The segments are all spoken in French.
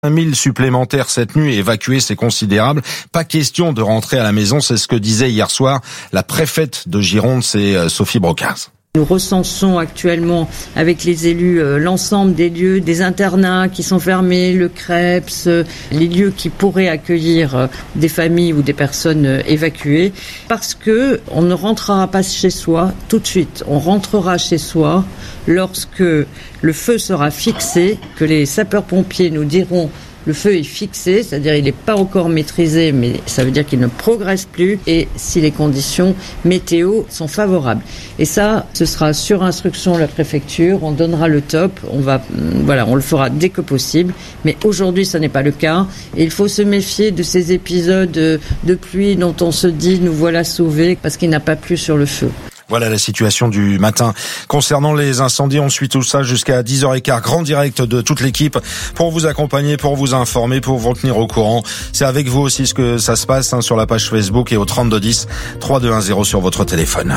1000 supplémentaires cette nuit, évacués, c'est considérable. Pas question de rentrer à la maison, c'est ce que disait hier soir la préfète de Gironde, c'est Sophie Brocaz. Nous recensons actuellement avec les élus l'ensemble des lieux, des internats qui sont fermés, le CREPS, les lieux qui pourraient accueillir des familles ou des personnes évacuées, parce que on ne rentrera pas chez soi tout de suite. On rentrera chez soi lorsque le feu sera fixé, que les sapeurs-pompiers nous diront le feu est fixé, c'est-à-dire il n'est pas encore maîtrisé, mais ça veut dire qu'il ne progresse plus, et si les conditions météo sont favorables. Et ça, ce sera sur instruction de la préfecture, on donnera le top, on le fera dès que possible, mais aujourd'hui ça n'est pas le cas, et il faut se méfier de ces épisodes de pluie dont on se dit nous voilà sauvés parce qu'il n'a pas plu sur le feu. Voilà la situation du matin. Concernant les incendies, on suit tout ça jusqu'à 10h15. Grand direct de toute l'équipe pour vous accompagner, pour vous informer, pour vous tenir au courant. C'est avec vous aussi ce que ça se passe sur la page Facebook et au 3210 3210 sur votre téléphone.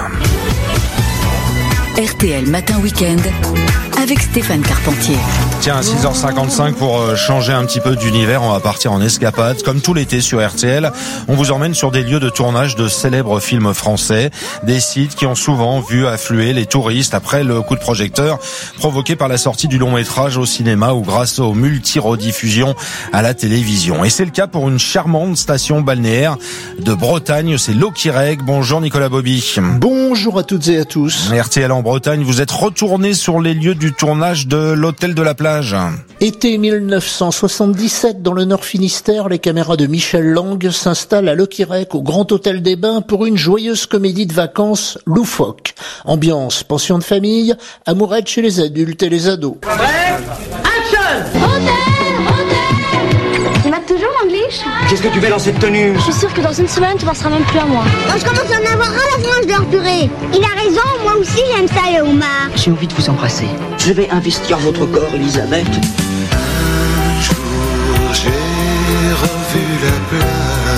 RTL Matin Week-end avec Stéphane Carpentier. Tiens, à 6h55 pour changer un petit peu d'univers, on va partir en escapade. Comme tout l'été sur RTL, on vous emmène sur des lieux de tournage de célèbres films français. Des sites qui ont souvent vu affluer les touristes après le coup de projecteur provoqué par la sortie du long métrage au cinéma ou grâce aux multi-rediffusions à la télévision. Et c'est le cas pour une charmante station balnéaire de Bretagne, c'est Loquirec. Bonjour Nicolas Bobby. Bonjour à toutes et à tous. RTL en Bretagne, vous êtes retourné sur les lieux du tournage de l'hôtel de la plage. Été 1977, dans le Nord Finistère, les caméras de Michel Lang s'installent à Loquirec, au Grand Hôtel des Bains, pour une joyeuse comédie de vacances loufoque. Ambiance, pension de famille, amourette chez les adultes et les ados. Bref, action! Tu m'as toujours l'anglish? Qu'est-ce que tu fais dans cette tenue? Je suis sûre que dans une semaine, tu penseras même plus à moi. Quand je commence à en avoir ras la fin, je dois purée. Il a raison, moi aussi j'aime ça le homard. J'ai envie de vous embrasser. Je vais investir votre corps, Elisabeth. Un jour, j'ai revu la plage.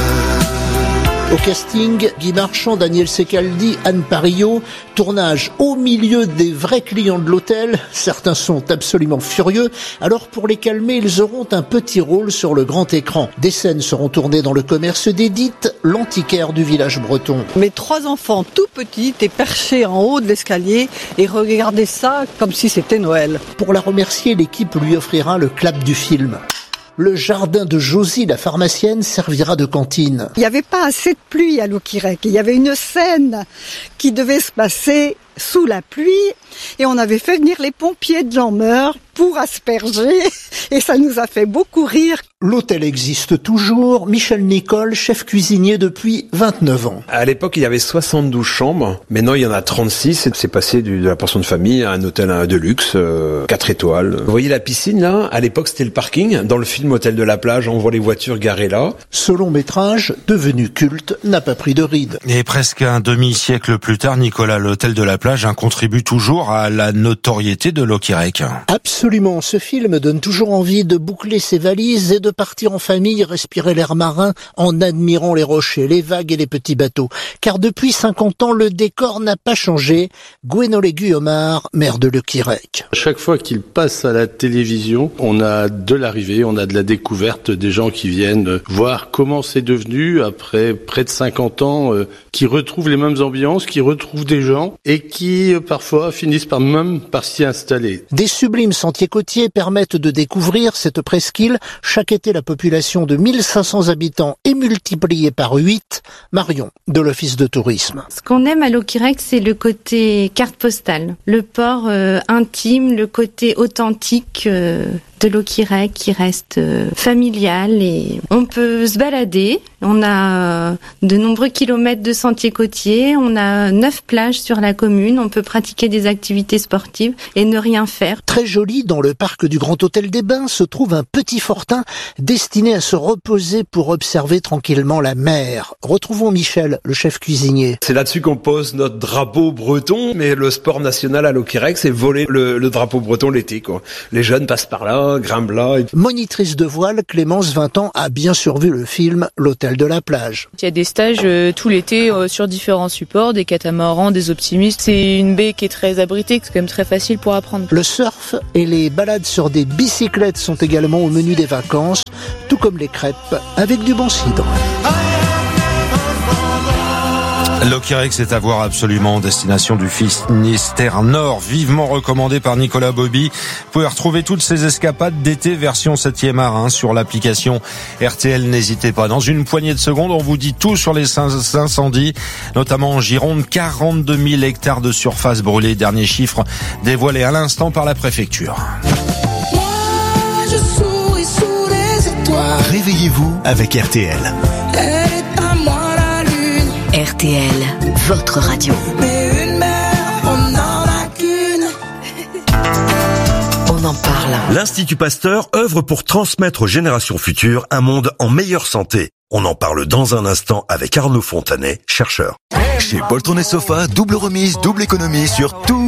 Au casting, Guy Marchand, Daniel Secaldi, Anne Parillo, tournage au milieu des vrais clients de l'hôtel. Certains sont absolument furieux, alors pour les calmer, ils auront un petit rôle sur le grand écran. Des scènes seront tournées dans le commerce d'Édith, l'antiquaire du village breton. Mes 3 enfants tout petits étaient perchés en haut de l'escalier et regardaient ça comme si c'était Noël. Pour la remercier, l'équipe lui offrira le clap du film. Le jardin de Josie, la pharmacienne, servira de cantine. Il n'y avait pas assez de pluie à Loquirec. Il y avait une scène qui devait se passer sous la pluie et on avait fait venir les pompiers de Jean-Meur pour asperger et ça nous a fait beaucoup rire. L'hôtel existe toujours. Michel Nicole, chef cuisinier depuis 29 ans. À l'époque, il y avait 72 chambres. Maintenant, il y en a 36. C'est passé de la pension de famille à un hôtel de luxe, 4 étoiles. Vous voyez la piscine, là? À l'époque, c'était le parking. Dans le film Hôtel de la plage, on voit les voitures garées là. Ce long métrage, devenu culte, n'a pas pris de ride. Et presque un demi-siècle plus tard, Nicolas, l'hôtel de la plage contribue toujours à la notoriété de Loquirec. Absolument. Ce film donne toujours envie de boucler ses valises et de partir en famille, respirer l'air marin en admirant les rochers, les vagues et les petits bateaux. Car depuis 50 ans, le décor n'a pas changé. Gwenolé Guillaumard, maire de Loquirec. Chaque fois qu'il passe à la télévision, on a de l'arrivée, on a de la découverte, des gens qui viennent voir comment c'est devenu après près de 50 ans, qui retrouvent les mêmes ambiances, qui retrouvent des gens et qui parfois finissent par s'y installer. Des sublimes sentiers côtiers permettent de découvrir cette presqu'île. Chaque été, la population de 1500 habitants est multipliée par 8. Marion, de l'Office de tourisme. Ce qu'on aime à Loquirec, c'est le côté carte postale, le port intime, le côté authentique de Loquirec qui reste familial et on peut se balader. On a de nombreux kilomètres de sentiers côtiers, on a 9 plages sur la commune, on peut pratiquer des activités sportives et ne rien faire. Très joli, dans le parc du Grand Hôtel des Bains se trouve un petit fortin destiné à se reposer pour observer tranquillement la mer. Retrouvons Michel, le chef cuisinier. C'est là-dessus qu'on pose notre drapeau breton, mais le sport national à Loquirec, c'est voler le drapeau breton l'été, quoi. Les jeunes passent par là, Pisa, Grimblat. Monitrice de voile, Clémence, 20 ans, a bien sûr vu le film L'Hôtel de la plage. Il y a des stages tout l'été sur différents supports, des catamarans, des optimistes. C'est une baie qui est très abritée, c'est quand même très facile pour apprendre. Le surf et les balades sur des bicyclettes sont également au menu des vacances, tout comme les crêpes avec du bon cidre. L'Okirex est à voir absolument, destination du Finistère Nord, vivement recommandé par Nicolas Bobby. Vous pouvez retrouver toutes ces escapades d'été version 7e art sur l'application RTL. N'hésitez pas. Dans une poignée de secondes, on vous dit tout sur les incendies, notamment en Gironde, 42 000 hectares de surface brûlée. Dernier chiffre dévoilé à l'instant par la préfecture. Réveillez-vous avec RTL. RTL, votre radio. On en parle. L'Institut Pasteur œuvre pour transmettre aux générations futures un monde en meilleure santé. On en parle dans un instant avec Arnaud Fontanet, chercheur. Chez Poltron et Sofa, double remise, double économie sur tous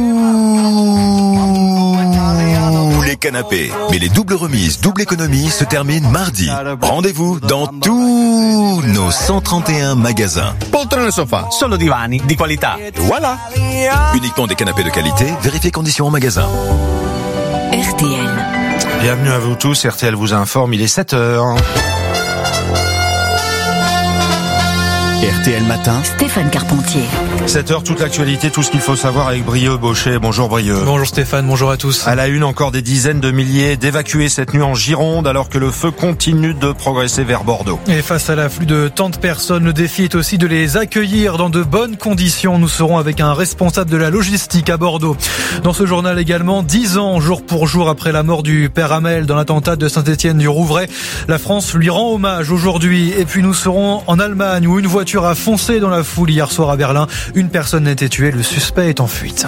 les canapés. Mais les doubles remises, double économie se terminent mardi. Rendez-vous dans tous nos 131 magasins. Poltron et Sofa, solo divani di qualità. Voilà. Uniquement des canapés de qualité, vérifiez conditions en magasin. RTL. Bienvenue à vous tous, RTL vous informe, il est 7h. RTL Matin, Stéphane Carpentier. 7h, toute l'actualité, tout ce qu'il faut savoir avec Brieux Baucher. Bonjour Brieux. Bonjour Stéphane, bonjour à tous. À la une, encore des dizaines de milliers d'évacués cette nuit en Gironde alors que le feu continue de progresser vers Bordeaux. Et face à l'afflux de tant de personnes, le défi est aussi de les accueillir dans de bonnes conditions. Nous serons avec un responsable de la logistique à Bordeaux. Dans ce journal également, 10 ans jour pour jour après la mort du père Hamel dans l'attentat de Saint-Étienne-du-Rouvray. La France lui rend hommage aujourd'hui. Et puis nous serons en Allemagne où une voiture a foncé dans la foule hier soir à Berlin. Une personne a été tuée, le suspect est en fuite.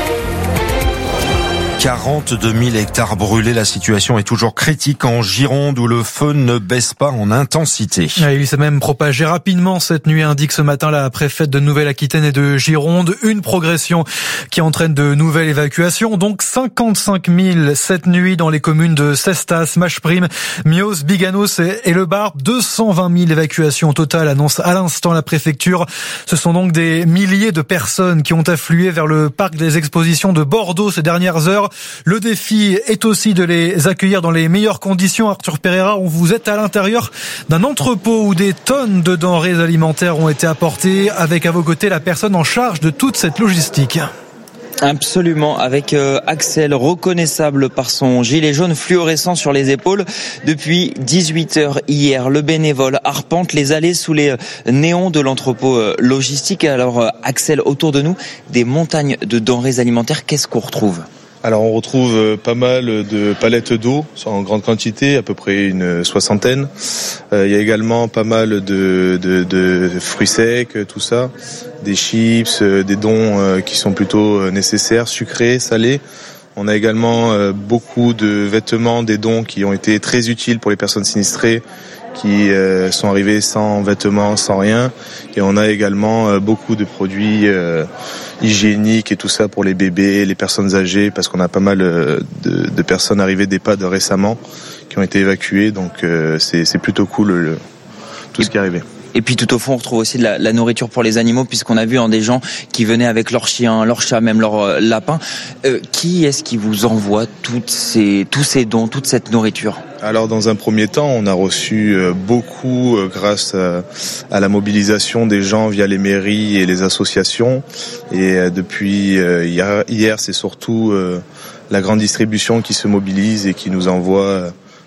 42 000 hectares brûlés, la situation est toujours critique en Gironde où le feu ne baisse pas en intensité. Il s'est même propagé rapidement cette nuit, indique ce matin la préfète de Nouvelle-Aquitaine et de Gironde. Une progression qui entraîne de nouvelles évacuations, donc 55 000 cette nuit dans les communes de Cestas, Macheprime, Mios, Biganos et Le Barbe. 220 000 évacuations au total, annonce à l'instant la préfecture. Ce sont donc des milliers de personnes qui ont afflué vers le parc des expositions de Bordeaux ces dernières heures. Le défi est aussi de les accueillir dans les meilleures conditions. Arthur Pereira, vous êtes à l'intérieur d'un entrepôt où des tonnes de denrées alimentaires ont été apportées, avec à vos côtés la personne en charge de toute cette logistique. Absolument, avec Axel, reconnaissable par son gilet jaune fluorescent sur les épaules. Depuis 18h hier, le bénévole arpente les allées sous les néons de l'entrepôt logistique. Alors Axel, autour de nous, des montagnes de denrées alimentaires, qu'est-ce qu'on retrouve ? Alors on retrouve pas mal de palettes d'eau en grande quantité, à peu près une soixantaine. Il y a également pas mal de fruits secs, tout ça, des chips, des dons qui sont plutôt nécessaires, sucrés, salés. On a également beaucoup de vêtements, des dons qui ont été très utiles pour les personnes sinistrées, qui sont arrivés sans vêtements, sans rien. Et on a également beaucoup de produits hygiéniques et tout ça pour les bébés, les personnes âgées, parce qu'on a pas mal de personnes arrivées d'EHPAD récemment qui ont été évacuées. Donc c'est plutôt cool tout ce qui est arrivé. Et puis tout au fond, on retrouve aussi de la nourriture pour les animaux, puisqu'on a vu des gens qui venaient avec leurs chiens, leurs chats, même leurs lapins. Qui est-ce qui vous envoie tous ces dons, toute cette nourriture ? Alors dans un premier temps, on a reçu beaucoup grâce à la mobilisation des gens via les mairies et les associations. Et depuis hier, c'est surtout la grande distribution qui se mobilise et qui nous envoie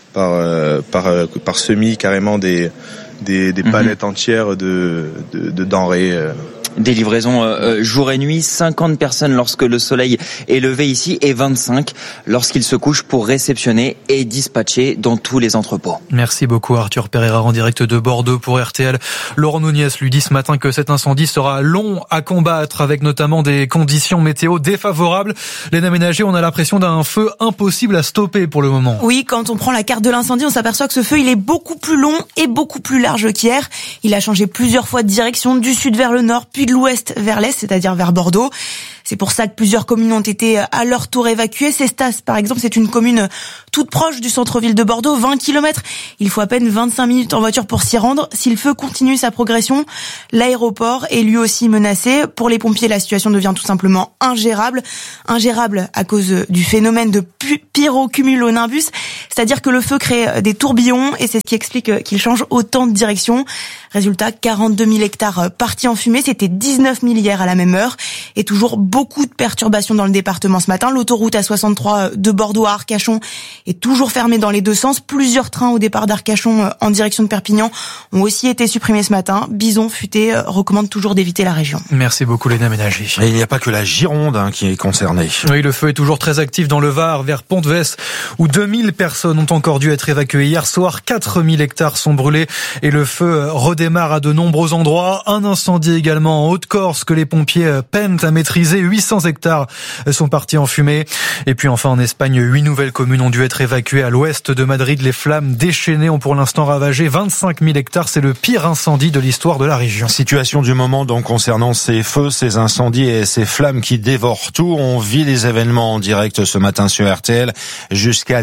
par semis carrément des palettes entières de denrées. Des livraisons jour et nuit, 50 personnes lorsque le soleil est levé ici et 25 lorsqu'il se couche pour réceptionner et dispatcher dans tous les entrepôts. Merci beaucoup Arthur Pereira en direct de Bordeaux pour RTL. Laurent Nunez lui dit ce matin que cet incendie sera long à combattre avec notamment des conditions météo défavorables. Léna Ménager, on a l'impression d'un feu impossible à stopper pour le moment. Oui, quand on prend la carte de l'incendie, on s'aperçoit que ce feu il est beaucoup plus long et beaucoup plus large qu'hier. Il a changé plusieurs fois de direction, du sud vers le nord, puis de l'ouest vers l'est, c'est-à-dire vers Bordeaux. C'est pour ça que plusieurs communes ont été à leur tour évacuées. Cestas, par exemple, c'est une commune toute proche du centre-ville de Bordeaux, 20 km. Il faut à peine 25 minutes en voiture pour s'y rendre. Si le feu continue sa progression, l'aéroport est lui aussi menacé. Pour les pompiers, la situation devient tout simplement ingérable. Ingérable à cause du phénomène de pyrocumulonimbus, c'est-à-dire que le feu crée des tourbillons et c'est ce qui explique qu'il change autant de direction. Résultat, 42 000 hectares partis en fumée, c'était 19 000 hier à la même heure. Et toujours beaucoup de perturbations dans le département ce matin. L'autoroute A63 de Bordeaux à Arcachon est toujours fermée dans les deux sens. Plusieurs trains au départ d'Arcachon en direction de Perpignan ont aussi été supprimés ce matin. Bison Futé recommande toujours d'éviter la région. Merci beaucoup Léna Ménager. Et il n'y a pas que la Gironde qui est concernée. Oui, le feu est toujours très actif dans le Var, vers Pont-de-Vesse, où 2000 personnes ont encore dû être évacuées. Hier soir, 4000 hectares sont brûlés et le feu redémarre à de nombreux endroits. Un incendie également en Haute-Corse que les pompiers peinent à maîtriser. 800 hectares sont partis en fumée. Et puis enfin en Espagne, 8 nouvelles communes ont dû être évacuées à l'ouest de Madrid. Les flammes déchaînées ont pour l'instant ravagé 25 000 hectares. C'est le pire incendie de l'histoire de la région. Situation du moment donc concernant ces feux, ces incendies et ces flammes qui dévorent tout. On vit les événements en direct ce matin sur RTL jusqu'à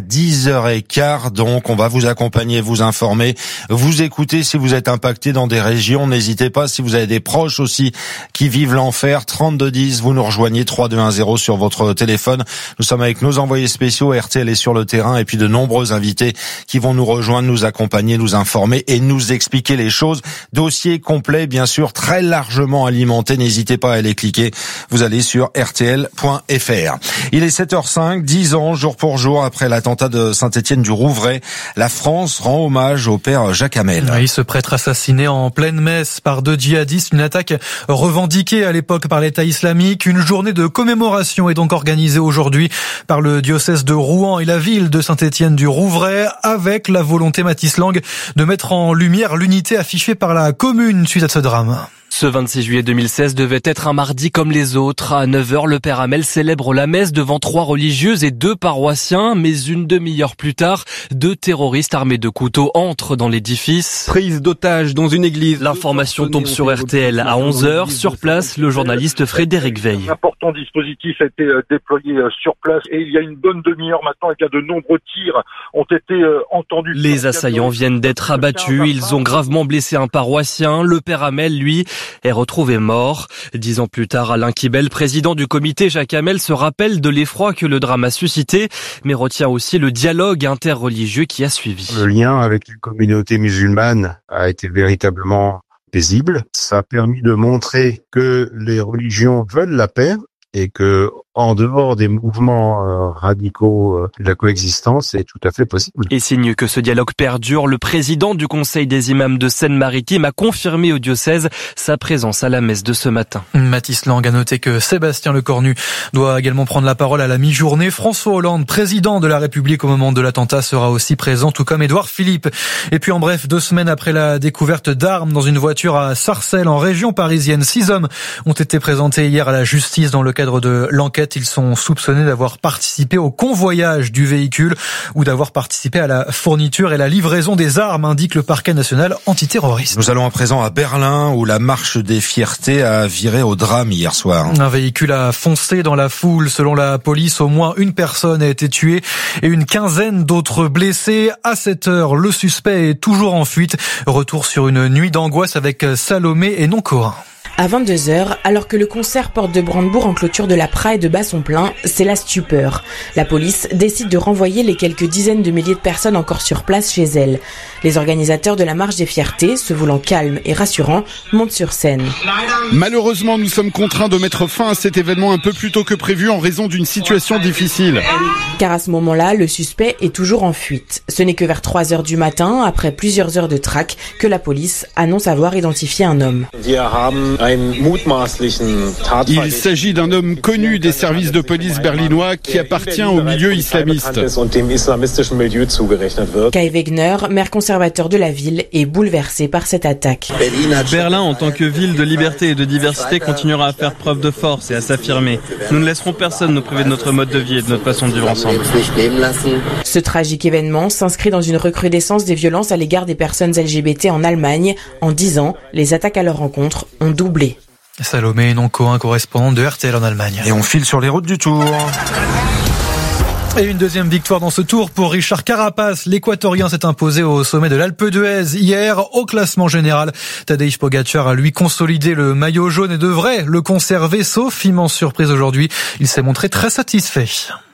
10h15. Donc on va vous accompagner, vous informer, vous écouter si vous êtes impacté dans des régions. N'hésitez pas si vous avez des proches aussi qui vivent l'enfer. 3210, vous nous rejoignez 3210 sur votre téléphone. Nous sommes avec nos envoyés spéciaux. RTL est sur le terrain et puis de nombreux invités qui vont nous rejoindre, nous accompagner, nous informer et nous expliquer les choses. Dossier complet, bien sûr, très largement alimenté. N'hésitez pas à aller cliquer. Vous allez sur rtl.fr. Il est 7h05, 10 ans, jour pour jour, après l'attentat de Saint-Étienne-du-Rouvray. La France rend hommage au père Jacques Hamel. Oui, ce prêtre assassiné en pleine messe par 2 djihadistes, une attaque revendiquée à l'époque par l'État islamique. Une journée de commémoration est donc organisée aujourd'hui par le diocèse de Rouen et la ville de Saint-Étienne-du-Rouvray, avec la volonté, Mathis Lang, de mettre en lumière l'unité affichée par la commune suite à ce drame. Ce 26 juillet 2016 devait être un mardi comme les autres. À 9h, le père Hamel célèbre la messe devant 3 religieuses et 2 paroissiens. Mais une demi-heure plus tard, 2 terroristes armés de couteaux entrent dans l'édifice. Prise d'otage dans une église. L'information tombe sur RTL à 11h. Sur place, le journaliste Frédéric Veil. Un important dispositif a été déployé sur place et il y a une bonne demi-heure maintenant, de nombreux tirs ont été entendus. Les assaillants viennent d'être abattus. Ils ont gravement blessé un paroissien. Le père Hamel, lui, est retrouvé mort. 10 ans plus tard, Alain Kibel, président du comité Jacques Hamel, se rappelle de l'effroi que le drame a suscité, mais retient aussi le dialogue interreligieux qui a suivi. Le lien avec la communauté musulmane a été véritablement paisible. Ça a permis de montrer que les religions veulent la paix et que, en dehors des mouvements radicaux de la coexistence, c'est tout à fait possible. Et signe que ce dialogue perdure, le président du Conseil des imams de Seine-Maritime a confirmé au diocèse sa présence à la messe de ce matin. Mathis Lang a noté que Sébastien Lecornu doit également prendre la parole à la mi-journée. François Hollande, président de la République au moment de l'attentat, sera aussi présent, tout comme Édouard Philippe. Et puis en bref, 2 semaines après la découverte d'armes dans une voiture à Sarcelles, en région parisienne, 6 hommes ont été présentés hier à la justice dans le cadre de l'enquête. Ils sont soupçonnés d'avoir participé au convoyage du véhicule ou d'avoir participé à la fourniture et la livraison des armes, indique le parquet national antiterroriste. Nous allons à présent à Berlin où la marche des fiertés a viré au drame hier soir. Un véhicule a foncé dans la foule. Selon la police, au moins 1 personne a été tuée et une quinzaine d'autres blessés. À 7 heures, le suspect est toujours en fuite. Retour sur une nuit d'angoisse avec Salomé et non-Corin. À 22h, alors que le concert Porte de Brandebourg en clôture de la Pra est de Basson-Plein, c'est la stupeur. La police décide de renvoyer les quelques dizaines de milliers de personnes encore sur place chez elle. Les organisateurs de la marche des fiertés, se voulant calmes et rassurants, montent sur scène. Malheureusement, nous sommes contraints de mettre fin à cet événement un peu plus tôt que prévu en raison d'une situation difficile. Car à ce moment-là, le suspect est toujours en fuite. Ce n'est que vers 3h du matin, après plusieurs heures de traque, que la police annonce avoir identifié un homme. Il s'agit d'un homme connu des services de police berlinois qui appartient au milieu islamiste. Kai Wegner, maire conservateur de la ville, est bouleversé par cette attaque. Berlin, en tant que ville de liberté et de diversité, continuera à faire preuve de force et à s'affirmer. Nous ne laisserons personne nous priver de notre mode de vie et de notre façon de vivre ensemble. Ce tragique événement s'inscrit dans une recrudescence des violences à l'égard des personnes LGBT en Allemagne. En 10 ans, les attaques à leur encontre ont doublé. Salomé Noncoin, correspondante de RTL en Allemagne. Et on file sur les routes du Tour. Et une deuxième victoire dans ce Tour pour Richard Carapaz. L'Équatorien s'est imposé au sommet de l'Alpe d'Huez hier. Au classement général, Tadej Pogačar a lui consolidé le maillot jaune et devrait le conserver, sauf immense surprise aujourd'hui. Il s'est montré très satisfait.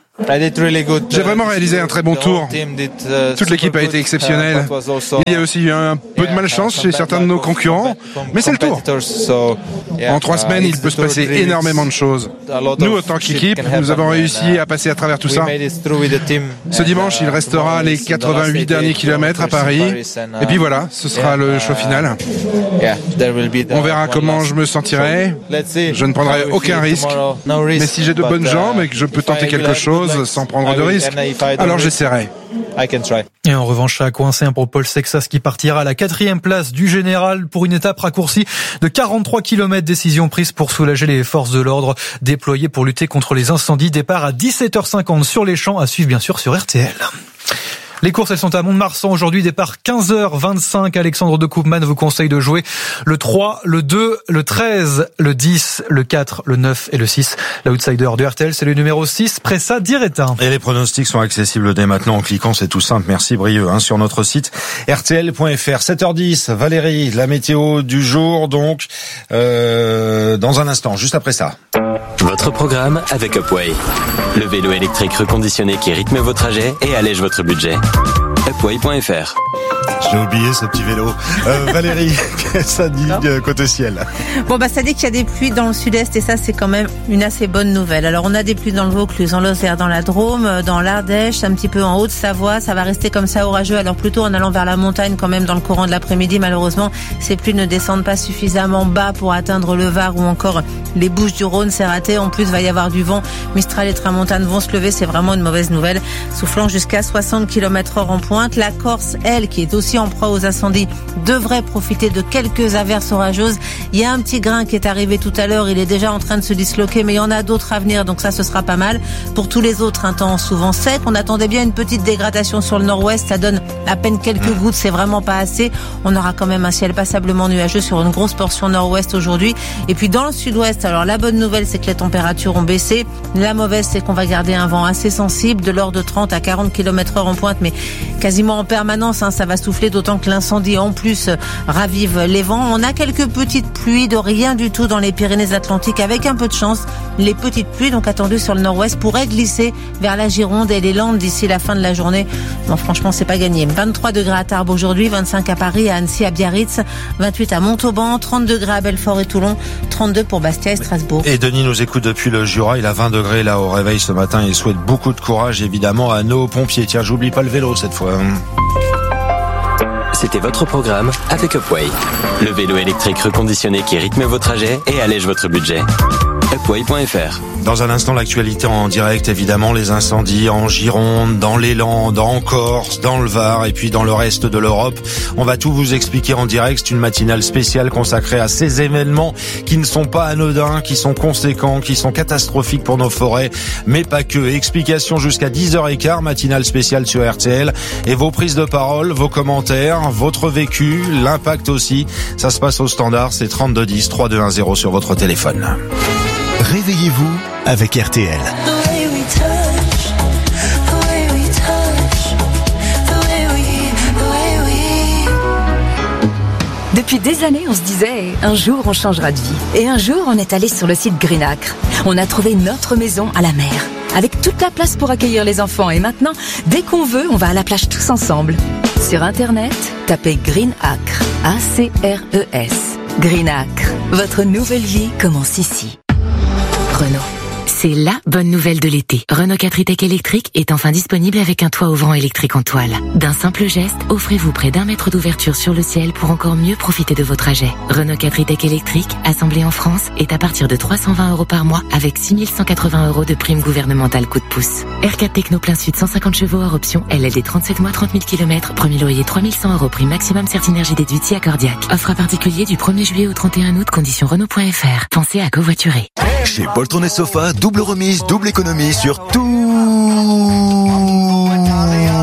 J'ai vraiment réalisé un très bon tour. Toute l'équipe a été exceptionnelle. Il y a aussi eu un peu de malchance chez certains de nos concurrents, mais c'est le tour. En 3 semaines, il peut se passer énormément de choses. Nous, en tant qu'équipe, nous avons réussi à passer à travers tout ça. Ce dimanche, il restera les 88 derniers kilomètres à Paris. Et puis voilà, ce sera le show final. On verra comment je me sentirai. Je ne prendrai aucun risque. Mais si j'ai de bonnes jambes et que je peux tenter quelque chose, sans prendre de risque, alors j'essaierai. Et en revanche, ça a coincé pour Paul Sexas qui partira à la 4e place du général pour une étape raccourcie de 43 km. Décision prise pour soulager les forces de l'ordre déployées pour lutter contre les incendies. Départ à 17h50 sur les champs, à suivre bien sûr sur RTL. Les courses, elles sont à Mont-de-Marsan aujourd'hui, départ 15h25. Alexandre de Koopman vous conseille de jouer le 3, le 2, le 13, le 10, le 4, le 9 et le 6. L'outsider de RTL, c'est le numéro 6, Pressa Diretta. Et les pronostics sont accessibles dès maintenant en cliquant, c'est tout simple, merci Brieux, sur notre site rtl.fr. 7h10, Valérie, la météo du jour, donc, dans un instant, juste après ça. Votre programme avec Upway. Le vélo électrique reconditionné qui rythme vos trajets et allège votre budget. Upway.fr. J'ai oublié ce petit vélo. Valérie, ça dit côté ciel. Bon, ça dit qu'il y a des pluies dans le sud-est et ça, c'est quand même une assez bonne nouvelle. Alors, on a des pluies dans le Vaucluse, en Lozère, dans la Drôme, dans l'Ardèche, un petit peu en Haute-Savoie. Ça va rester comme ça orageux. Alors, plutôt en allant vers la montagne quand même dans le courant de l'après-midi. Malheureusement, ces pluies ne descendent pas suffisamment bas pour atteindre le Var ou encore les Bouches-du-Rhône. C'est raté. En plus, va y avoir du vent. Mistral et Tramontane vont se lever. C'est vraiment une mauvaise nouvelle. Soufflant jusqu'à 60 km/h en pointe. La Corse, elle, qui est aussi en proie aux incendies, devrait profiter de quelques averses orageuses. Il y a un petit grain qui est arrivé tout à l'heure, il est déjà en train de se disloquer, mais il y en a d'autres à venir, donc ça, ce sera pas mal. Pour tous les autres, un temps souvent sec. On attendait bien une petite dégradation sur le nord-ouest, ça donne à peine quelques gouttes, c'est vraiment pas assez. On aura quand même un ciel passablement nuageux sur une grosse portion nord-ouest aujourd'hui. Et puis dans le sud-ouest, alors la bonne nouvelle, c'est que les températures ont baissé. La mauvaise, c'est qu'on va garder un vent assez sensible, de l'ordre de 30 à 40 km/h en pointe, mais quasiment en permanence, ça va souffler, d'autant que l'incendie en plus ravive les vents. On a quelques petites pluies de rien du tout dans les Pyrénées-Atlantiques, avec un peu de chance. Les petites pluies donc attendues sur le nord-ouest pourraient glisser vers la Gironde et les Landes d'ici la fin de la journée. Bon, franchement, c'est pas gagné. 23 degrés à Tarbes aujourd'hui, 25 à Paris, à Annecy, à Biarritz, 28 à Montauban, 30 degrés à Belfort et Toulon, 32 pour Bastia et Strasbourg. Et Denis nous écoute depuis le Jura, il a 20 degrés là au réveil ce matin. Il souhaite beaucoup de courage évidemment à nos pompiers. Tiens, j'oublie pas le vélo cette fois. C'était votre programme avec Upway. Le vélo électrique reconditionné qui rythme vos trajets et allège votre budget. Upway.fr. Dans un instant, l'actualité en direct, évidemment, les incendies en Gironde, dans les Landes, en Corse, dans le Var et puis dans le reste de l'Europe. On va tout vous expliquer en direct. C'est une matinale spéciale consacrée à ces événements qui ne sont pas anodins, qui sont conséquents, qui sont catastrophiques pour nos forêts, mais pas que. Explication jusqu'à 10h15, matinale spéciale sur RTL. Et vos prises de parole, vos commentaires, votre vécu, l'impact aussi. Ça se passe au standard, c'est 3210 3210 sur votre téléphone. Réveillez-vous avec RTL. Depuis des années, on se disait, un jour on changera de vie. Et un jour, on est allé sur le site Green Acre. On a trouvé notre maison à la mer, avec toute la place pour accueillir les enfants. Et maintenant, dès qu'on veut, on va à la plage tous ensemble. Sur Internet, tapez Green Acre, A-C-R-E-S. Green Acre, votre nouvelle vie commence ici. Renault. C'est la bonne nouvelle de l'été. Renault 4 e-Tech électrique est enfin disponible avec un toit ouvrant électrique en toile. D'un simple geste, offrez-vous près d'1 mètre d'ouverture sur le ciel pour encore mieux profiter de vos trajets. Renault 4 e-Tech électrique, assemblé en France, est à partir de 320 € par mois avec 6 180 € de prime gouvernementale coup de pouce. R4 Techno plein sud 150 chevaux hors option, LLD 37 mois 30 000 km, premier loyer 3 100 € prime maximum Certinergie déduite si accordiaque. Offre à particulier du 1er juillet au 31 août, conditions Renault.fr. Pensez à covoiturer. Chez Poltron et Sofa, double remise, double économie sur tous les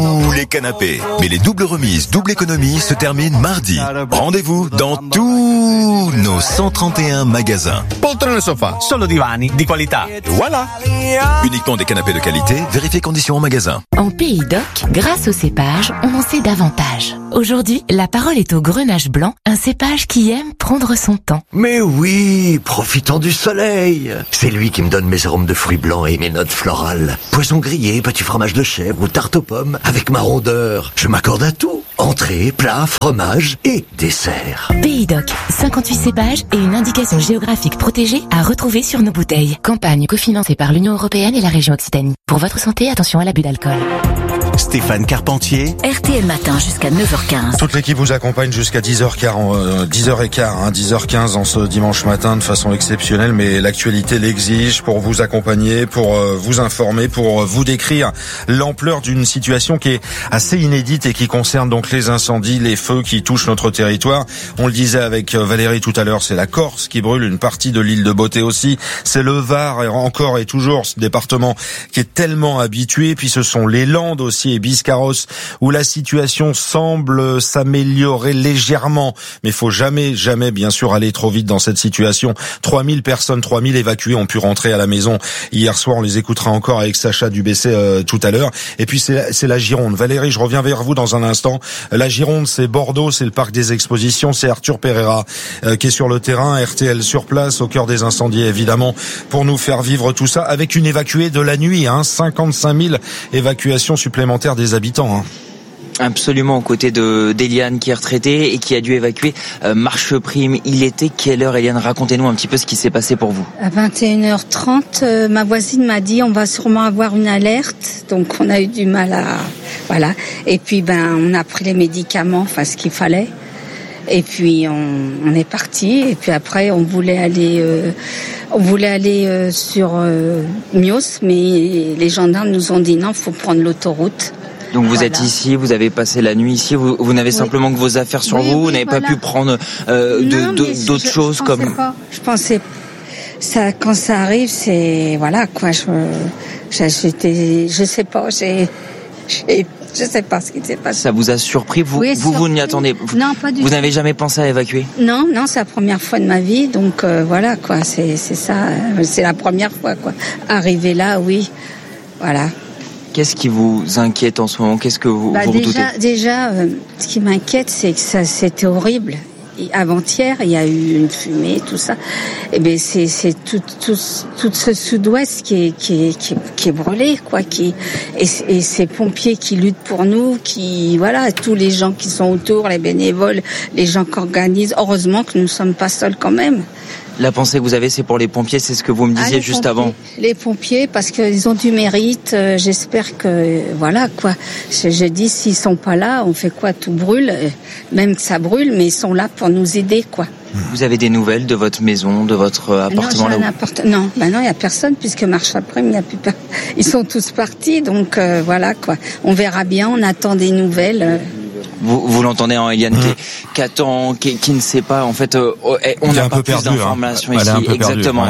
les canapés. Mais les doubles remises, double économie se terminent mardi. Rendez-vous dans tous nos 131 magasins. Poltrone sofa, solo divani di qualità. Et voilà. Uniquement des canapés de qualité, vérifiez conditions en magasin. En Pays d'Oc, grâce au cépage, on en sait davantage. Aujourd'hui, la parole est au grenache blanc, un cépage qui aime prendre son temps. Mais oui, profitant du soleil. C'est lui qui me donne mes arômes de fruits blancs et mes notes florales. Poisson grillé, petit fromage de chèvre ou tarte aux pommes, avec ma rondeur. Je m'accorde à tout. Entrée, plat, fromage et dessert. Pays d'Oc, 58 cépages et une indication géographique protégée à retrouver sur nos bouteilles. Campagne cofinancée par l'Union européenne et la région Occitanie. Pour votre santé, attention à l'abus d'alcool. Stéphane Carpentier. RTL Matin jusqu'à 9h15. Toute l'équipe vous accompagne jusqu'à 10h15, 10h15 en ce dimanche matin de façon exceptionnelle, mais l'actualité l'exige pour vous accompagner, pour vous informer, pour vous décrire l'ampleur d'une situation qui est assez inédite et qui concerne donc les incendies, les feux qui touchent notre territoire. On le disait avec Valérie tout à l'heure, c'est la Corse qui brûle, une partie de l'île de Beauté aussi, c'est le Var et encore et toujours ce département qui est tellement habitué, puis ce sont les Landes aussi et Biscarrosse où la situation semble s'améliorer légèrement, mais faut jamais bien sûr aller trop vite dans cette situation. 3000 personnes, 3000 évacués ont pu rentrer à la maison hier soir, on les écoutera encore avec Sacha Dubessé tout à l'heure. Et puis c'est la Gironde. Valérie, je reviens vers vous dans un instant. La Gironde, c'est Bordeaux, c'est le parc des expositions, c'est Arthur Pereira qui est sur le terrain, RTL sur place au cœur des incendies évidemment pour nous faire vivre tout ça avec une évacuée de la nuit, 55 000 évacuations supplémentaires des habitants. Absolument, aux côtés d'Eliane qui est retraitée et qui a dû évacuer Marcheprime. Il était quelle heure, Eliane? Racontez-nous un petit peu ce qui s'est passé pour vous. À 21h30, ma voisine m'a dit on va sûrement avoir une alerte. Donc on a eu du mal à... Voilà. Et puis on a pris les médicaments, ce qu'il fallait. Et puis on est parti. Et puis après on voulait aller sur Mios, mais les gendarmes nous ont dit non, faut prendre l'autoroute. Donc vous êtes ici, vous avez passé la nuit ici, vous n'avez simplement que vos affaires sur vous, vous n'avez pas pu prendre d'autres choses comme... Je pensais ça quand ça arrive, c'est voilà quoi. Je sais pas, je sais pas ce qui s'est passé. Ça vous a surpris? Vous n'y attendez? Non, pas du tout. Vous n'avez jamais pensé à évacuer? Non, c'est la première fois de ma vie, donc voilà quoi. C'est ça, c'est la première fois quoi. Arriver là, oui, voilà. Qu'est-ce qui vous inquiète en ce moment? Qu'est-ce que vous redoutez? Déjà, ce qui m'inquiète, c'est que c'était horrible. Avant-hier, il y a eu une fumée, tout ça. Et c'est tout ce sud-ouest qui est brûlé, quoi. Et ces pompiers qui luttent pour nous, tous les gens qui sont autour, les bénévoles, les gens qui organisent. Heureusement que nous ne sommes pas seuls quand même. La pensée que vous avez, c'est pour les pompiers, c'est ce que vous me disiez juste avant. Les pompiers, parce qu'ils ont du mérite. J'espère que, voilà, quoi. Je dis, s'ils sont pas là, on fait quoi? Tout brûle. Même que ça brûle, mais ils sont là pour nous aider, quoi. Vous avez des nouvelles de votre maison, de votre appartement là où... Non, il y a personne, puisque Marcheprime, il n'y a plus personne. Ils sont tous partis, donc, voilà, quoi. On verra bien, on attend des nouvelles. Vous l'entendez, Eliane, qui attend, qui ne sait pas. En fait, on n'a pas plus d'informations ici. Exactement.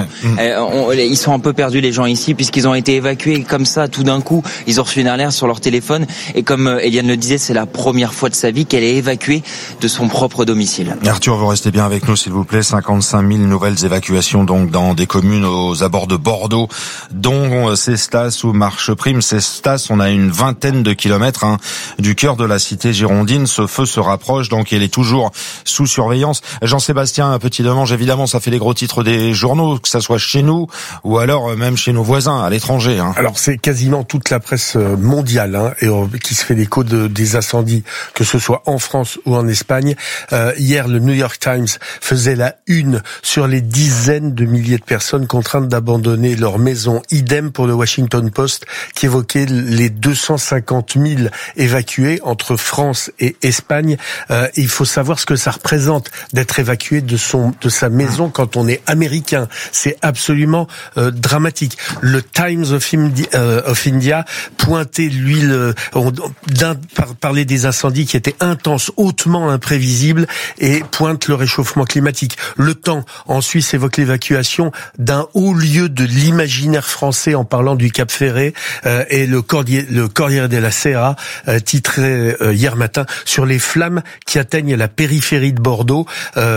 Ils sont un peu perdus, les gens ici, puisqu'ils ont été évacués comme ça, tout d'un coup. Ils ont reçu une alerte sur leur téléphone. Et comme Eliane le disait, c'est la première fois de sa vie qu'elle est évacuée de son propre domicile. Arthur, vous restez bien avec nous, s'il vous plaît. 55 000 nouvelles évacuations, donc, dans des communes aux abords de Bordeaux, dont Cestas ou Marcheprime. Cestas, on a une vingtaine de kilomètres, du cœur de la cité girondine. Ce feu se rapproche, donc il est toujours sous surveillance. Jean-Sébastien, un petit demande, évidemment, ça fait les gros titres des journaux, que ça soit chez nous ou alors même chez nos voisins à l'étranger. Alors c'est quasiment toute la presse mondiale qui se fait l'écho des incendies, que ce soit en France ou en Espagne. Hier, le New York Times faisait la une sur les dizaines de milliers de personnes contraintes d'abandonner leur maison. Idem pour le Washington Post qui évoquait les 250 000 évacués entre France et et Espagne. Il faut savoir ce que ça représente d'être évacué de sa maison quand on est américain. C'est absolument dramatique. Le Times of India pointait parlait des incendies qui étaient intenses, hautement imprévisibles, et pointe le réchauffement climatique. Le Temps en Suisse évoque l'évacuation d'un haut lieu de l'imaginaire français en parlant du Cap Ferret, et le Corriere della Sera titrait hier matin sur les flammes qui atteignent la périphérie de Bordeaux,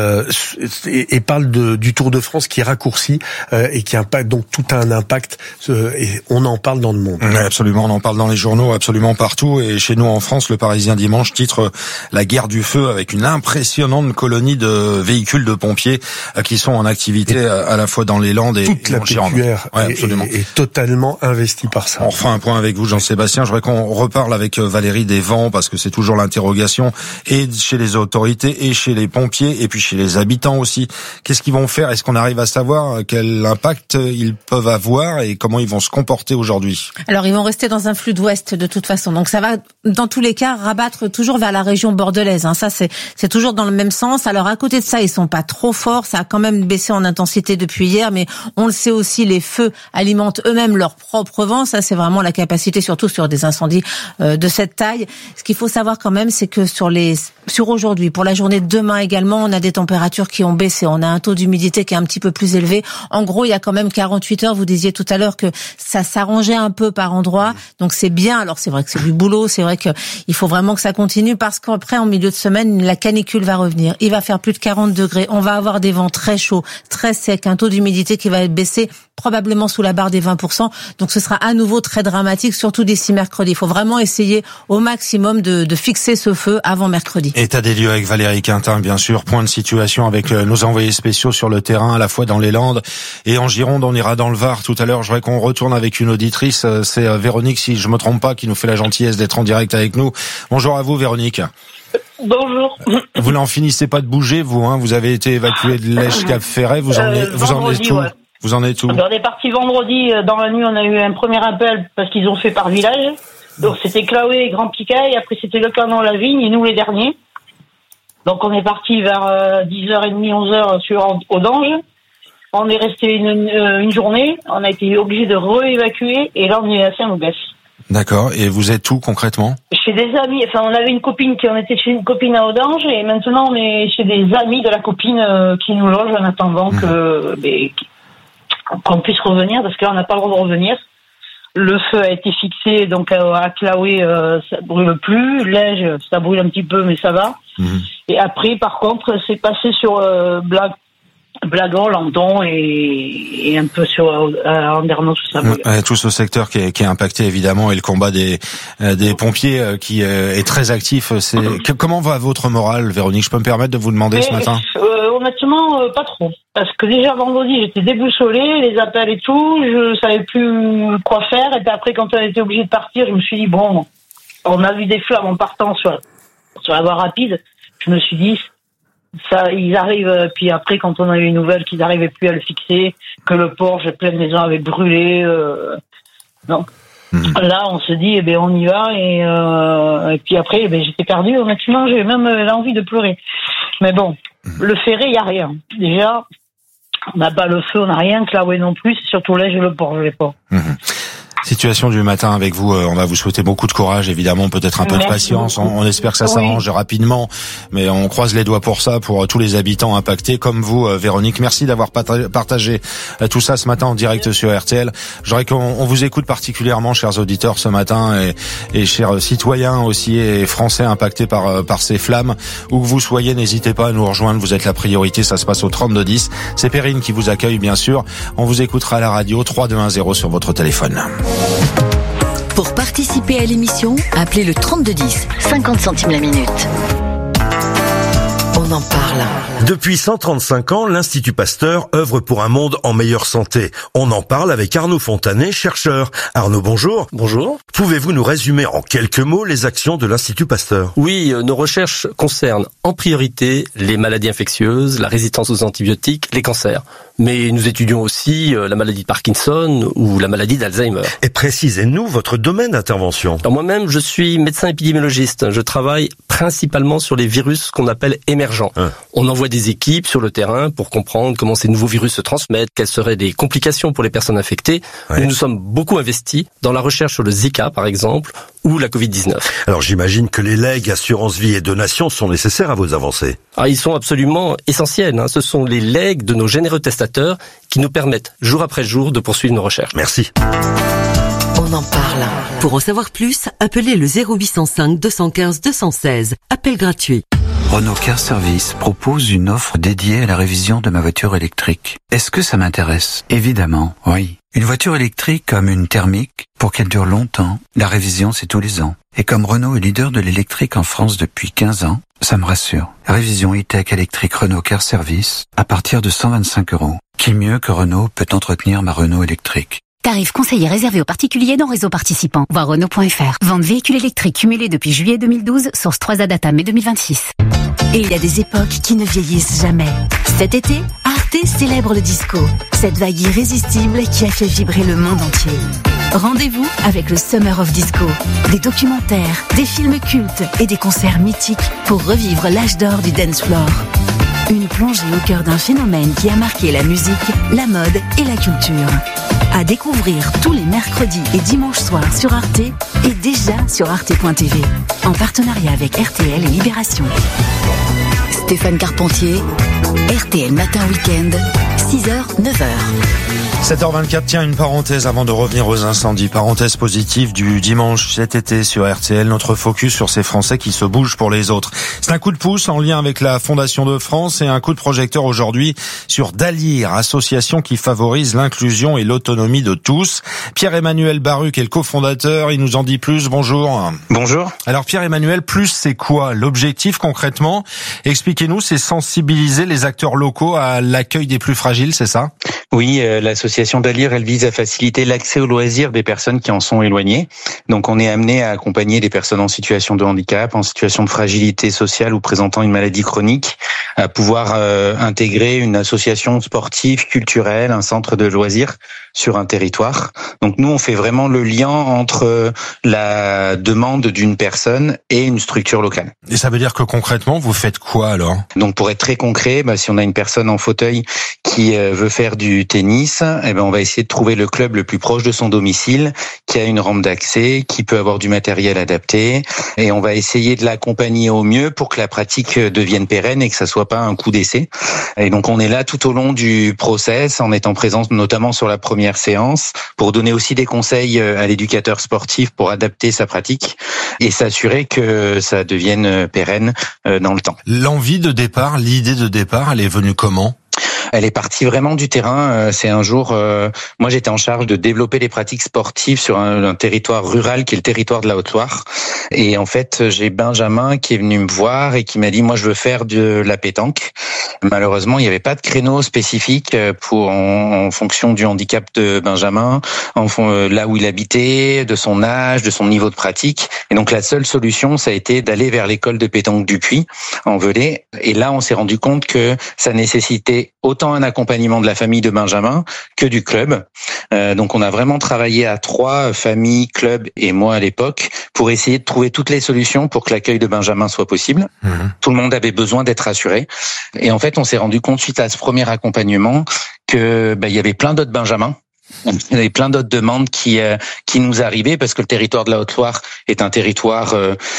et parle du Tour de France qui est raccourci et qui impacte donc tout un impact, et on en parle dans le monde. Oui, absolument, on en parle dans les journaux absolument partout, et chez nous en France, le Parisien dimanche titre la guerre du feu, avec une impressionnante colonie de véhicules de pompiers qui sont en activité à la fois dans les Landes et toute la PQR est totalement investie par ça. On refera un point avec vous, Jean-Sébastien. Je voudrais qu'on reparle avec Valérie des vents, parce que c'est toujours l'interrogation, et chez les autorités et chez les pompiers et puis chez les habitants aussi. Qu'est-ce qu'ils vont faire? Est-ce qu'on arrive à savoir quel impact ils peuvent avoir et comment ils vont se comporter aujourd'hui? Alors ils vont rester dans un flux d'ouest de toute façon, donc ça va dans tous les cas rabattre toujours vers la région bordelaise. Ça c'est toujours dans le même sens. Alors à côté de ça, ils sont pas trop forts, ça a quand même baissé en intensité depuis hier, mais on le sait aussi, les feux alimentent eux-mêmes leur propre vent. Ça c'est vraiment la capacité, surtout sur des incendies de cette taille. Ce qu'il faut savoir quand même, c'est que sur aujourd'hui, pour la journée de demain également, on a des températures qui ont baissé. On a un taux d'humidité qui est un petit peu plus élevé. En gros, il y a quand même 48 heures. Vous disiez tout à l'heure que ça s'arrangeait un peu par endroits. Donc c'est bien. Alors c'est vrai que c'est du boulot. C'est vrai que il faut vraiment que ça continue, parce qu'après, en milieu de semaine, la canicule va revenir. Il va faire plus de 40 degrés. On va avoir des vents très chauds, très secs, un taux d'humidité qui va baisser probablement sous la barre des 20%. Donc ce sera à nouveau très dramatique, surtout d'ici mercredi. Il faut vraiment essayer au maximum de fixer ce feu avant mercredi. État des lieux avec Valérie Quintin, bien sûr. Point de situation avec nos envoyés spéciaux sur le terrain, à la fois dans les Landes et en Gironde. On ira dans le Var tout à l'heure. Je voudrais qu'on retourne avec une auditrice. C'est Véronique, si je me trompe pas, qui nous fait la gentillesse d'être en direct avec nous. Bonjour à vous, Véronique. Bonjour. Vous n'en finissez pas de bouger, vous, hein? Vous avez été évacué de l'Esch Cap Ferret. Vous en êtes où? Ouais. Vous en êtes où? On est parti vendredi. Dans la nuit, on a eu un premier appel parce qu'ils ont fait par village. Donc c'était Claoué et Grand Picaille. Après c'était Le Canon, La Vigne et nous les derniers. Donc on est parti vers 10h30, 11h sur Audange. On est resté une journée. On a été obligé de réévacuer et là on est à Saint-Loubès. D'accord. Et vous êtes où concrètement? Chez des amis. Enfin, on avait une copine on était chez une copine à Audange et maintenant on est chez des amis de la copine qui nous logent en attendant qu'on puisse revenir, parce que là on n'a pas le droit de revenir. Le feu a été fixé, donc à Claoué, ça brûle plus. L'Ège, ça brûle un petit peu, mais ça va. Et après, par contre, c'est passé sur Blagon, Landon et un peu sur Andernos, tout ça. Tout ce secteur qui est impacté évidemment, et le combat des pompiers qui est très actif. Comment va votre morale, Véronique? Je peux me permettre de vous demander ce matin? Honnêtement, pas trop. Parce que déjà vendredi, j'étais déboussolée, les appels et tout, je savais plus quoi faire. Et puis après, quand on était obligé de partir, je me suis dit, bon, on a vu des flammes en partant sur la voie rapide. Je me suis dit, ça, ils arrivent. Puis après, quand on a eu une nouvelle qu'ils n'arrivaient plus à le fixer, que le Porsche, plein de maisons avaient brûlé, non. Là, on se dit, on y va. Et puis après, j'étais perdue. Honnêtement, j'ai même l'envie de pleurer. Mais bon, le ferré, il n'y a rien. Déjà, on n'a pas le feu, on n'a rien. Claoué non plus. Surtout là, j'ai le Porsche, je l'ai pas. Situation du matin avec vous, on va vous souhaiter beaucoup de courage, évidemment, peut-être un peu de patience. On espère que ça s'arrange rapidement, mais on croise les doigts pour ça, pour tous les habitants impactés, comme vous, Véronique. Merci d'avoir partagé tout ça ce matin en direct sur RTL. Je voudrais qu'on vous écoute particulièrement, chers auditeurs, ce matin, et chers citoyens aussi, et français impactés par ces flammes. Où que vous soyez, n'hésitez pas à nous rejoindre, vous êtes la priorité, ça se passe au 3210. C'est Perrine qui vous accueille, bien sûr. On vous écoutera à la radio, 3210 sur votre téléphone. Pour participer à l'émission, appelez le 3210, 50 centimes la minute. On en parle. parle. Depuis 135 ans, l'Institut Pasteur œuvre pour un monde en meilleure santé. On en parle avec Arnaud Fontanet, chercheur. Arnaud, bonjour. Bonjour. Pouvez-vous nous résumer en quelques mots les actions de l'Institut Pasteur? Oui, nos recherches concernent en priorité les maladies infectieuses, la résistance aux antibiotiques, les cancers. Mais nous étudions aussi la maladie de Parkinson ou la maladie d'Alzheimer. Et précisez-nous votre domaine d'intervention. Alors moi-même, je suis médecin épidémiologiste. Je travaille principalement sur les virus qu'on appelle émergents. On envoie des équipes sur le terrain pour comprendre comment ces nouveaux virus se transmettent, quelles seraient les complications pour les personnes infectées. Nous nous sommes beaucoup investis dans la recherche sur le Zika, par exemple, ou la Covid-19. Alors j'imagine que les legs, assurance vie et donations sont nécessaires à vos avancées. Ils sont absolument essentiels. Ce sont les legs de nos généreux testateurs qui nous permettent, jour après jour, de poursuivre nos recherches. Merci. On en parle. Pour en savoir plus, appelez le 0805 215 216. Appel gratuit. Renault Car Service propose une offre dédiée à la révision de ma voiture électrique. Est-ce que ça m'intéresse? Évidemment, oui. Une voiture électrique comme une thermique, pour qu'elle dure longtemps, la révision c'est tous les ans. Et comme Renault est leader de l'électrique en France depuis 15 ans, ça me rassure. Révision e-tech électrique Renault Car Service à partir de 125 €. Qui mieux que Renault peut entretenir ma Renault électrique? Tarif conseillé réservé aux particuliers dans réseau participant. Voir Renault.fr. Vente véhicules électriques cumulés depuis juillet 2012, source 3A data mai 2026. Et il y a des époques qui ne vieillissent jamais. Cet été, Arte célèbre le disco. Cette vague irrésistible qui a fait vibrer le monde entier. Rendez-vous avec le Summer of Disco. Des documentaires, des films cultes et des concerts mythiques pour revivre l'âge d'or du dance floor. Une plongée au cœur d'un phénomène qui a marqué la musique, la mode et la culture. À découvrir tous les mercredis et dimanches soirs sur Arte et déjà sur arte.tv. En partenariat avec RTL et Libération. Stéphane Carpentier, RTL Matin Week-end, 6h, 9h. 7h24, tiens, une parenthèse avant de revenir aux incendies. Parenthèse positive du dimanche cet été sur RTL, notre focus sur ces Français qui se bougent pour les autres. C'est un coup de pouce en lien avec la Fondation de France et un coup de projecteur aujourd'hui sur Dalir, association qui favorise l'inclusion et l'autonomie de tous. Pierre-Emmanuel Baruc est le cofondateur, il nous en dit plus, bonjour. Bonjour. Alors Pierre-Emmanuel, plus c'est quoi l'objectif concrètement? Expliquez-nous, c'est sensibiliser les acteurs locaux à l'accueil des plus fragiles, c'est ça? Oui, l'association Dalir, elle vise à faciliter l'accès aux loisirs des personnes qui en sont éloignées. Donc on est amené à accompagner des personnes en situation de handicap, en situation de fragilité sociale ou présentant une maladie chronique, à pouvoir intégrer une association sportive, culturelle, un centre de loisirs sur un territoire. Donc nous, on fait vraiment le lien entre la demande d'une personne et une structure locale. Et ça veut dire que concrètement, vous faites quoi alors? Donc pour être très concret, si on a une personne en fauteuil qui veut faire du tennis, on va essayer de trouver le club le plus proche de son domicile, qui a une rampe d'accès, qui peut avoir du matériel adapté, et on va essayer de l'accompagner au mieux pour que la pratique devienne pérenne et que ça soit pas un coup d'essai. Et donc on est là tout au long du process, en étant présent notamment sur la première séance, pour donner aussi des conseils à l'éducateur sportif pour adapter sa pratique et s'assurer que ça devienne pérenne dans le temps. L'envie de départ, l'idée de départ, elle est venue comment ? Elle est partie vraiment du terrain. C'est un jour, moi j'étais en charge de développer les pratiques sportives sur un territoire rural qui est le territoire de la Haute-Loire. Et en fait, j'ai Benjamin qui est venu me voir et qui m'a dit, moi je veux faire de la pétanque. Malheureusement, il n'y avait pas de créneau spécifique en fonction du handicap de Benjamin, là où il habitait, de son âge, de son niveau de pratique. Et donc la seule solution, ça a été d'aller vers l'école de pétanque du Puy, en Velay. Et là, on s'est rendu compte que ça nécessitait autant un accompagnement de la famille de Benjamin que du club. Donc on a vraiment travaillé à 3, famille, club et moi à l'époque, pour essayer de trouver toutes les solutions pour que l'accueil de Benjamin soit possible. Tout le monde avait besoin d'être assuré. Et en fait, on s'est rendu compte suite à ce premier accompagnement que il y avait plein d'autres Benjamins. Il y avait plein d'autres demandes qui nous arrivaient parce que le territoire de la Haute-Loire est un territoire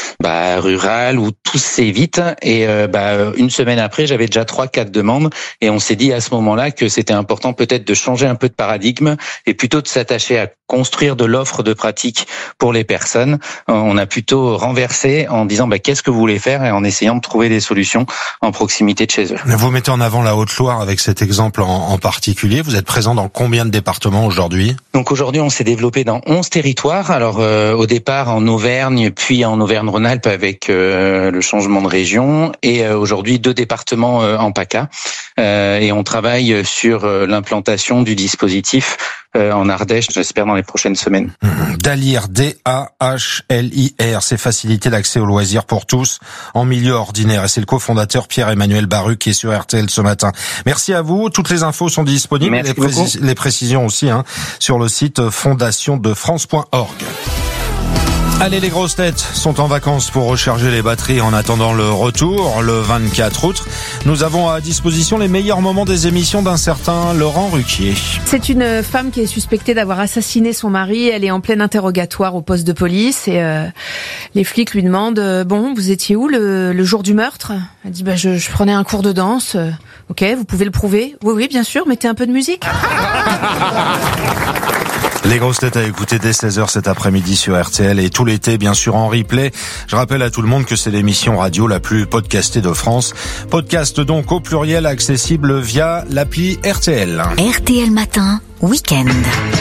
rural où tout s'évite et une semaine après j'avais déjà 3-4 demandes et on s'est dit à ce moment-là que c'était important peut-être de changer un peu de paradigme et plutôt de s'attacher à construire de l'offre de pratique pour les personnes. On a plutôt renversé en disant qu'est-ce que vous voulez faire et en essayant de trouver des solutions en proximité de chez eux. Vous mettez en avant la Haute-Loire avec cet exemple en particulier. Vous êtes présent dans combien de départements départements aujourd'hui? Donc aujourd'hui, on s'est développé dans 11 territoires. Alors au départ en Auvergne, puis en Auvergne-Rhône-Alpes avec le changement de région, et aujourd'hui 2 départements en PACA. Et on travaille sur l'implantation du dispositif en Ardèche, j'espère dans les prochaines semaines. Dalir, D-A-H-L-I-R, c'est faciliter l'accès aux loisirs pour tous en milieu ordinaire. Et c'est le cofondateur Pierre-Emmanuel Baru qui est sur RTL ce matin. Merci à vous. Toutes les infos sont disponibles. Les précisions aussi sur le site fondationdefrance.org. Allez, les grosses têtes sont en vacances pour recharger les batteries en attendant le retour, le 24 août. Nous avons à disposition les meilleurs moments des émissions d'un certain Laurent Ruquier. C'est une femme qui est suspectée d'avoir assassiné son mari. Elle est en plein interrogatoire au poste de police et les flics lui demandent « Bon, vous étiez où le jour du meurtre ?» Elle dit « Je prenais un cours de danse. » « Ok, vous pouvez le prouver ?»« Oui, bien sûr, mettez un peu de musique. » Les grosses têtes à écouter dès 16h cet après-midi sur RTL et tout l'été, bien sûr, en replay. Je rappelle à tout le monde que c'est l'émission radio la plus podcastée de France. Podcast donc au pluriel, accessible via l'appli RTL. RTL Matin, week-end.